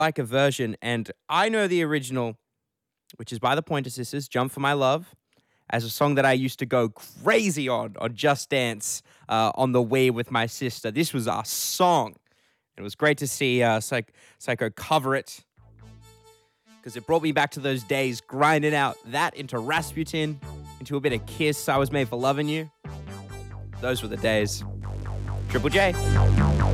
like a version, and I know the original, which is by the Pointer Sisters, "Jump for My Love," as a song that I used to go crazy on Just Dance on the Wii with my sister. This was our song. It was great to see Psycho cover it because it brought me back to those days, grinding out that into Rasputin, into a bit of Kiss, "I Was Made for Loving You." Those were the days. Triple J.